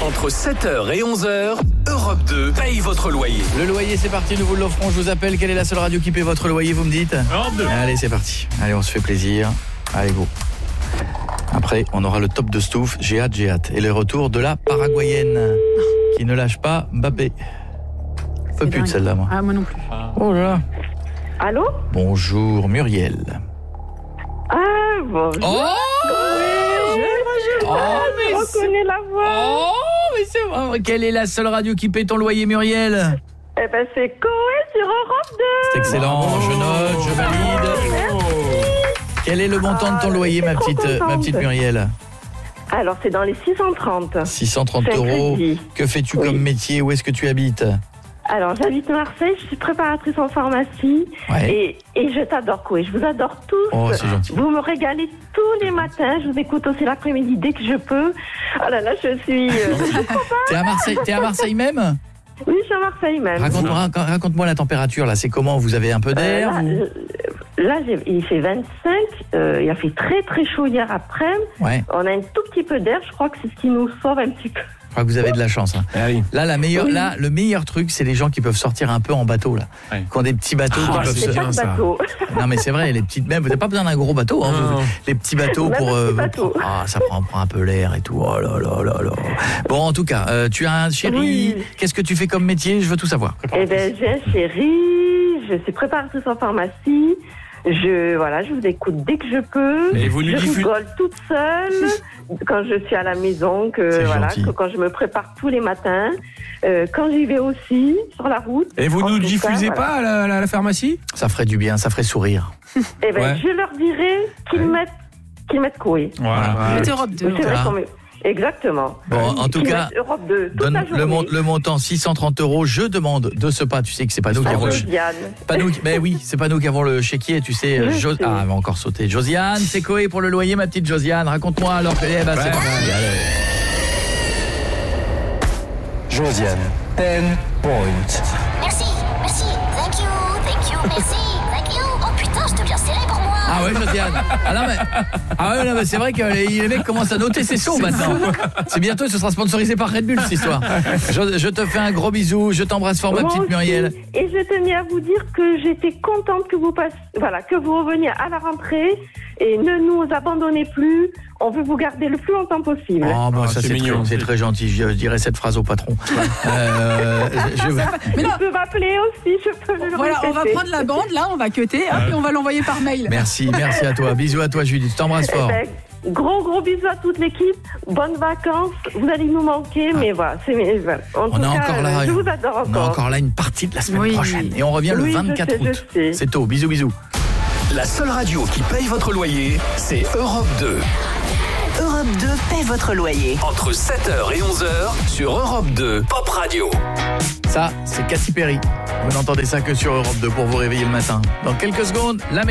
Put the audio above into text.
Entre 7h et 11h, Europe 2 paye votre loyer. Le loyer, c'est parti, nous vous l'offrons. Je vous appelle, quelle est la seule radio qui paie votre loyer, vous me dites? Europe 2. Allez, c'est parti. Allez, on se fait plaisir. Allez, go. Après, on aura le top de Stouff. J'ai hâte. Et le retour de la Paraguayenne qui ne lâche pas Mbappé. Peu plus de celle-là, moi. Ah, moi non plus. Oh là là. Allô? Bonjour, Muriel. Ah, bonjour. Oh, Je reconnais la voix. mais c'est vrai. Quelle est la seule radio qui paie ton loyer, Muriel? Eh ben, c'est Coé sur Europe 2. C'est excellent, je note, je valide. Quel est le montant de ton loyer, ma petite Muriel? Alors, c'est dans les 630. 630 C'est un €. crédit. Que fais-tu Oui. comme métier? Où est-ce que tu habites? Alors, j'habite Marseille, je suis préparatrice en pharmacie. Ouais. Et je t'adore, Coé. Je vous adore tous. Oh, c'est gentil. Vous me régalez tous les matins. Je vous écoute aussi l'après-midi dès que je peux. Oh là là, je suis... T'es à Marseille même? Oui, je suis à Marseille même. Raconte-moi la température, là. C'est comment? Vous avez un peu d'air? Là, il fait 25. Il a fait très très chaud hier après. Ouais. On a un tout petit peu d'air. Je crois que c'est ce qui nous sauve un petit peu. Je crois que vous avez de la chance. Hein. Ah oui. Là, le meilleur truc, c'est les gens qui peuvent sortir un peu en bateau, là. Ouais. Qui ont des petits bateaux qui peuvent C'est se... pas de bateau. Non, mais c'est vrai, les petites... Même, vous n'avez pas besoin d'un gros bateau. Hein, Non. les petits bateaux Même pour... un petit bateau. ça prend un peu l'air et tout. Oh là là là là. Bon, en tout cas, tu as un chéri. Oui. Qu'est-ce que tu fais comme métier? Je veux tout savoir. Eh bien, j'ai un chéri. Je suis préparatrice en pharmacie. Je vous écoute dès que je peux. Et vous nous je diffusez- rigole toute seule quand je suis à la maison, C'est voilà, gentil. que quand je me prépare tous les matins, quand j'y vais aussi sur la route. Et vous En nous tout cas, diffusez voilà. pas à la pharmacie? Ça ferait du bien, ça ferait sourire. Eh ben, Ouais. je leur dirai qu'ils mettent Coé. Voilà. C'est Europe 2. C'est vrai Ah. qu'on met... Exactement. Bon, en tout Qu'ils cas, mettent Europe 2 toute donne la journée. le montant 630 €. Je demande de ce pas. Tu sais que c'est pas nous qui À avons le... Josiane. Mais oui, c'est pas nous qui avons le chéquier, tu sais. Je sais. Ah, elle va encore sauter. Josiane, c'est Coé pour le loyer, ma petite Josiane. Raconte-moi alors. C'est parti. Allez. Josiane, 10 points. Merci, thank you, merci, thank you. Oh putain, je deviens serré pour moi. Ah ouais, Josiane. Non, mais c'est vrai que les mecs commencent à noter ses sauts maintenant. C'est bientôt, ce sera sponsorisé par Red Bull, cette histoire. Je te fais un gros bisou. Je t'embrasse fort, ma Moi petite aussi. Muriel. Et je tenais à vous dire que j'étais contente que vous que vous reveniez à la rentrée et ne nous abandonnez plus. On veut vous garder le plus longtemps possible. Oh, bah, Ah, ça c'est mignon. c'est très gentil. Je dirais cette phrase au patron. Mais non, Je peux m'appeler aussi, je peux le voilà, on va répéter. prendre la bande, là, on va cuter, hop, et on va l'envoyer par mail. Merci à toi. Bisous à toi, Julie. Je t'embrasse Eh fort. ben, gros bisous à toute l'équipe. Bonnes vacances. Vous allez nous manquer, mais voilà. Voilà. En On tout est cas, encore là. je vous adore On a encore. encore là une partie de la semaine Oui. prochaine. Et on revient le Oui, je 24 sais, je août. sais. C'est tôt. Bisous. La seule radio qui paye votre loyer, c'est Europe 2. Europe 2 paie votre loyer. Entre 7h et 11h, sur Europe 2 Pop Radio. Ça, c'est Katy Perry. Vous n'entendez ça que sur Europe 2 pour vous réveiller le matin. Dans quelques secondes, la